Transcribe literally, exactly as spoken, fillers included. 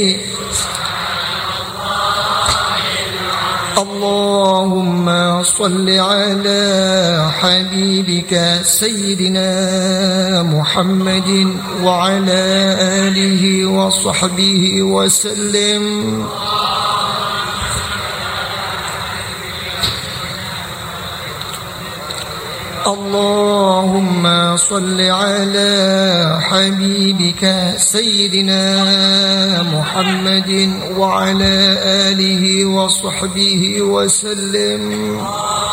اللهم صل على حبيبك سيدنا محمد وعلى آله وصحبه وسلم. اللهم صل على حبيبك سيدنا محمد وعلى آله وصحبه وسلم.